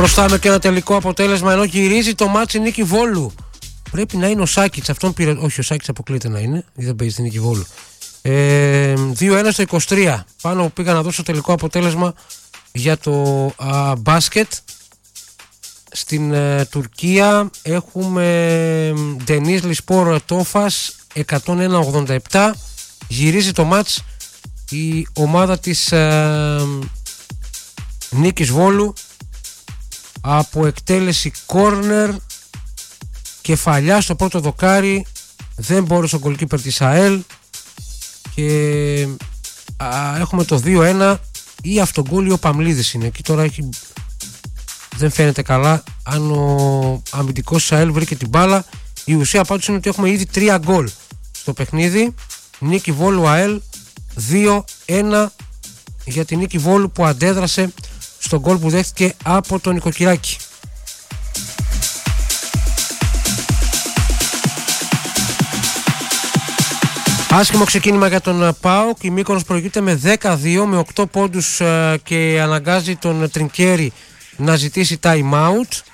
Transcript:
Χρωστάμε και ένα τελικό αποτέλεσμα ενώ γυρίζει το μάτσι Νίκη Βόλου. Πρέπει να είναι ο Σάκητς, αυτόν πήρε. Όχι, ο Σάκητς αποκλείται να είναι, δεν παίζει την Νίκη Βόλου. 2-1 στο 23. Πάνω που πήγα να δώσω τελικό αποτέλεσμα για το μπάσκετ. Στην Τουρκία έχουμε Ντενίζ Λισπόρ Τόφας 101-87. Γυρίζει το μάτς η ομάδα της Νίκης Βόλου από εκτέλεση κόρνερ, κεφαλιά στο πρώτο δοκάρι, δεν μπόρεσε ο γκολκίπερ της ΑΕΛ και έχουμε το 2-1 ή αυτογκόλ ή ο Παμλίδης είναι εκεί τώρα, δεν φαίνεται καλά αν ο αμυντικός της ΑΕΛ βρήκε την μπάλα. Η ουσία πάντως είναι ότι έχουμε ήδη 3 γκολ στο παιχνίδι. Νίκη Βόλου ΑΕΛ 2-1 για την Νίκη Βόλου που αντέδρασε στον γκολ που δέχτηκε από τον Νοικοκυράκη. Άσχημο ξεκίνημα για τον ΠΑΟΚ. Η Μύκονος προηγείται με 12 με 8 πόντους και αναγκάζει τον Τρινκέρι να ζητήσει time out.